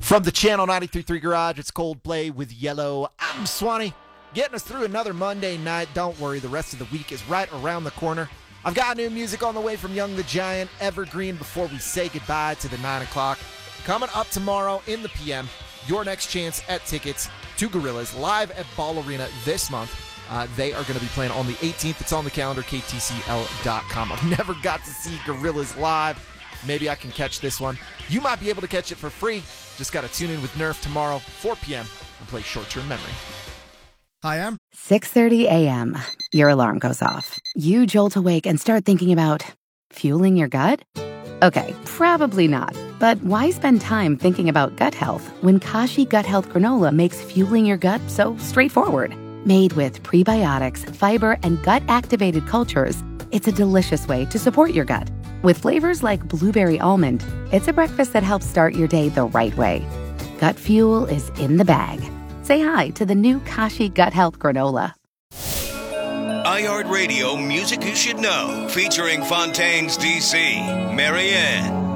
From the Channel 93.3 Garage, it's Coldplay with Yellow. I'm Swanee, getting us through another Monday night. Don't worry, the rest of the week is right around the corner. I've got new music on the way from Young the Giant, Evergreen, before we say goodbye to the 9 o'clock. Coming up tomorrow in the PM, your next chance at tickets to Gorillaz live at Ball Arena this month. They are going to be playing on the 18th. It's on the calendar, ktcl.com. I've never got to see Gorillaz live. Maybe I can catch this one. You might be able to catch it for free. Just got to tune in with Nerf tomorrow, 4 p.m., and play Short-Term Memory. Hi, I'm 6:30 a.m. Your alarm goes off. You jolt awake and start thinking about fueling your gut? Okay, probably not. But why spend time thinking about gut health when Kashi Gut Health Granola makes fueling your gut so straightforward? Made with prebiotics, fiber, and gut-activated cultures, it's a delicious way to support your gut. With flavors like blueberry almond, it's a breakfast that helps start your day the right way. Gut fuel is in the bag. Say hi to the new Kashi Gut Health Granola. iHeartRadio Music You Should Know, featuring Fontaine's DC, Marianne.